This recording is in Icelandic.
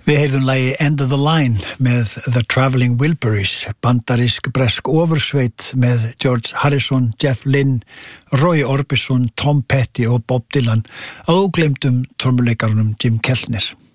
Við heyrðum lagi End of the Line með The Traveling Wilburys, bandarísk-bresk ofursveit með George Harrison, Jeff Lynne, Roy Orbison, Tom Petty og Bob Dylan, að ógleymdum trommuleikarunum Jim Keltner.